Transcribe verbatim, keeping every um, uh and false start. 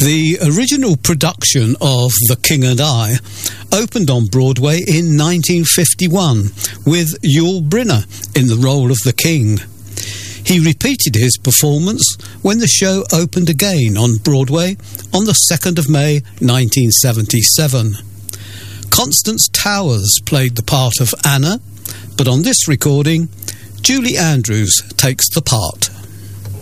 The original production of The King and I opened on Broadway in nineteen fifty-one with Yul Brynner in the role of the King. He repeated his performance when the show opened again on Broadway on the second of May nineteen seventy-seven. Constance Towers played the part of Anna, but on this recording, Julie Andrews takes the part.